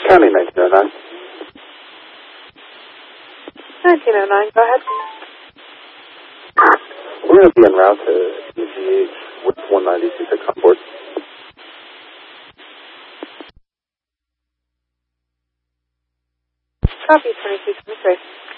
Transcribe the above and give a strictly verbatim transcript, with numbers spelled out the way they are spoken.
County nineteen oh nine. nineteen oh nine, go ahead. We're going to be en route to E G H with one ninety two six on board. Copy, twenty-two twenty-three.